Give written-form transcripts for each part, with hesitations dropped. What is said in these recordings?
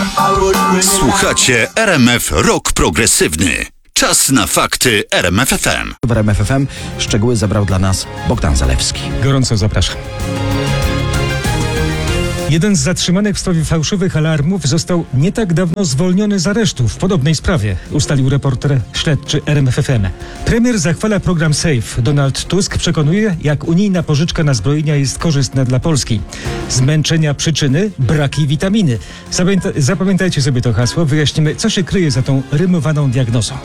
Słuchacie RMF Rock Progresywny. Czas na fakty RMF FM. W RMF FM szczegóły zebrał dla nas Bogdan Zalewski. Gorąco zapraszam. Jeden z zatrzymanych w sprawie fałszywych alarmów został nie tak dawno zwolniony z aresztu w podobnej sprawie, ustalił reporter śledczy RMF FM. Premier zachwala program SAFE. Donald Tusk przekonuje, jak unijna pożyczka na zbrojenia jest korzystna dla Polski. Zmęczenia przyczyny, braki witaminy. Zapamiętajcie sobie to hasło, wyjaśnimy, co się kryje za tą rymowaną diagnozą.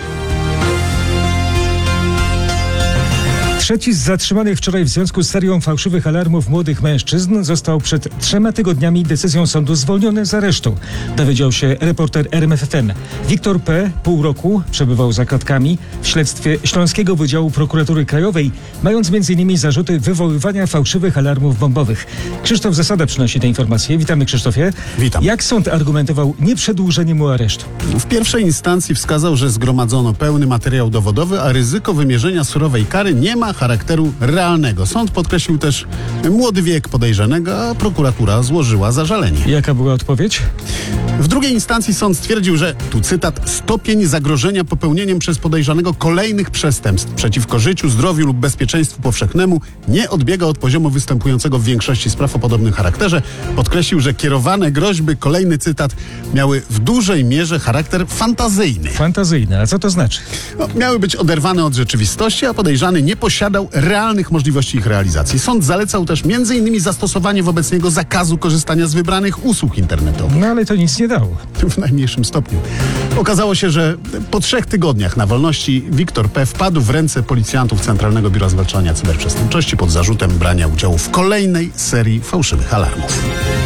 Trzeci z zatrzymanych wczoraj w związku z serią fałszywych alarmów młodych mężczyzn został przed 3 tygodniami decyzją sądu zwolniony z aresztu. Dowiedział się reporter RMF FM. Wiktor P. pół roku przebywał za kratkami w śledztwie Śląskiego Wydziału Prokuratury Krajowej, mając m.in. zarzuty wywoływania fałszywych alarmów bombowych. Krzysztof Zasada przynosi te informacje. Witamy, Krzysztofie. Witam. Jak sąd argumentował nieprzedłużenie mu aresztu? W pierwszej instancji wskazał, że zgromadzono pełny materiał dowodowy, a ryzyko wymierzenia surowej kary nie ma charakteru realnego. Sąd podkreślił też młody wiek podejrzanego, a prokuratura złożyła zażalenie. Jaka była odpowiedź? W drugiej instancji sąd stwierdził, że, tu cytat, stopień zagrożenia popełnieniem przez podejrzanego kolejnych przestępstw przeciwko życiu, zdrowiu lub bezpieczeństwu powszechnemu nie odbiega od poziomu występującego w większości spraw o podobnym charakterze. Podkreślił, że kierowane groźby, kolejny cytat, miały w dużej mierze charakter fantazyjny. Fantazyjne, a co to znaczy? Miały być oderwane od rzeczywistości, a podejrzany nie posiadał realnych możliwości ich realizacji. Sąd zalecał też m.in. zastosowanie wobec niego zakazu korzystania z wybranych usług internetowych. No ale to nic nie dało. W najmniejszym stopniu. Okazało się, że po 3 tygodniach na wolności Wiktor P. wpadł w ręce policjantów Centralnego Biura Zwalczania Cyberprzestępczości pod zarzutem brania udziału w kolejnej serii fałszywych alarmów.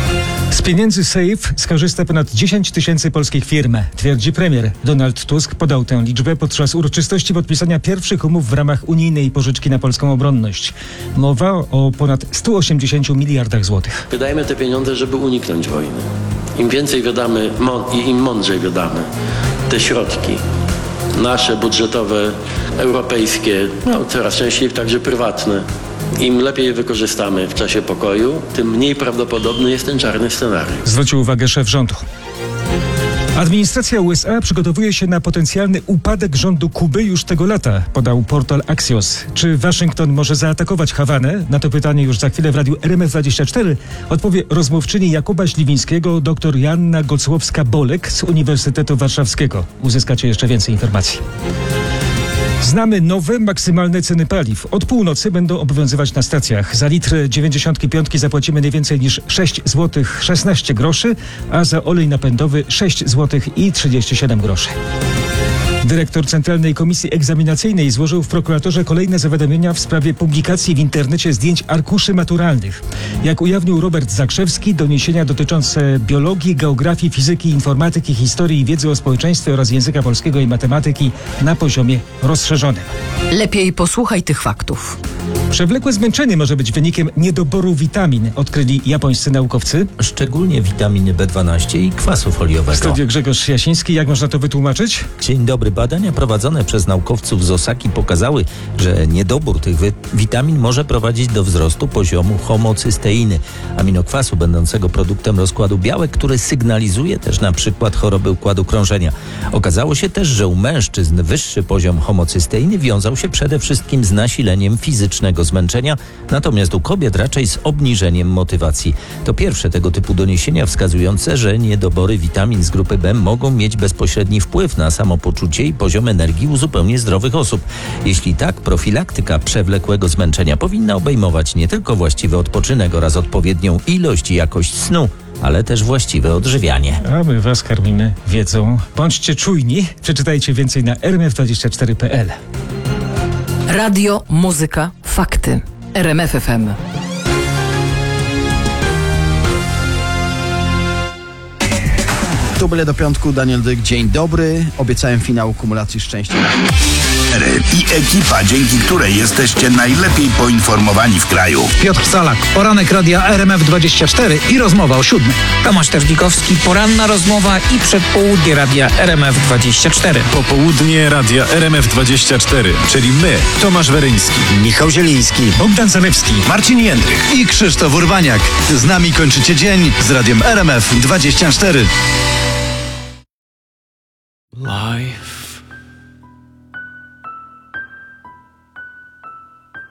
Z pieniędzy SAFE skorzysta ponad 10 000 polskich firm, twierdzi premier. Donald Tusk podał tę liczbę podczas uroczystości podpisania pierwszych umów w ramach unijnej pożyczki na polską obronność. Mowa o ponad 180 miliardach złotych. Wydajemy te pieniądze, żeby uniknąć wojny. Im więcej wydamy i im mądrzej wydamy te środki, nasze budżetowe, europejskie, coraz częściej także prywatne, im lepiej je wykorzystamy w czasie pokoju, tym mniej prawdopodobny jest ten czarny scenariusz. Zwrócił uwagę szef rządu. Administracja USA przygotowuje się na potencjalny upadek rządu Kuby już tego lata, podał portal Axios. Czy Waszyngton może zaatakować Hawanę? Na to pytanie już za chwilę w radiu RMF24 odpowie rozmówczyni Jakuba Śliwińskiego dr Joanna Gocłowska-Bolek z Uniwersytetu Warszawskiego. Uzyskacie jeszcze więcej informacji. Znamy nowe, maksymalne ceny paliw. Od północy będą obowiązywać na stacjach. Za litr 95 zapłacimy nie więcej niż 6 zł 16 groszy, a za olej napędowy 6 zł i 37 groszy. Dyrektor Centralnej Komisji Egzaminacyjnej złożył w prokuraturze kolejne zawiadomienia w sprawie publikacji w internecie zdjęć arkuszy maturalnych. Jak ujawnił Robert Zakrzewski, doniesienia dotyczące biologii, geografii, fizyki, informatyki, historii i wiedzy o społeczeństwie oraz języka polskiego i matematyki na poziomie rozszerzonym. Lepiej posłuchaj tych faktów. Przewlekłe zmęczenie może być wynikiem niedoboru witamin, odkryli japońscy naukowcy. Szczególnie witaminy B12 i kwasu W foliowego. studiu Grzegorz Jasiński. Jak można to wytłumaczyć? Dzień dobry. Badania prowadzone przez naukowców z Osaki pokazały, że niedobór tych witamin może prowadzić do wzrostu poziomu homocysteiny, aminokwasu będącego produktem rozkładu białek, który sygnalizuje też na przykład choroby układu krążenia. Okazało się też, że u mężczyzn wyższy poziom homocysteiny wiązał się przede wszystkim z nasileniem fizycznego zmęczenia, natomiast u kobiet raczej z obniżeniem motywacji. To pierwsze tego typu doniesienia wskazujące, że niedobory witamin z grupy B mogą mieć bezpośredni wpływ na samopoczucie i poziom energii u zupełnie zdrowych osób. Jeśli tak, profilaktyka przewlekłego zmęczenia powinna obejmować nie tylko właściwy odpoczynek oraz odpowiednią ilość i jakość snu, ale też właściwe odżywianie. A my was karmimy wiedzą. Bądźcie czujni. Przeczytajcie więcej na rmf24.pl. Radio, muzyka, fakty. RMF FM. Tu byle do piątku, Daniel Dyk, dzień dobry. Obiecałem finał kumulacji szczęścia. I ekipa, dzięki której jesteście najlepiej poinformowani w kraju. Piotr Salak, poranek radia RMF24 i rozmowa o 7. Tomasz Terzlikowski, poranna rozmowa i przedpołudnie radia RMF24. Popołudnie radia RMF24, czyli my, Tomasz Weryński, Michał Zieliński, Bogdan Zalewski, Marcin Jędrych i Krzysztof Urbaniak. Z nami kończycie dzień z radiem RMF24. Life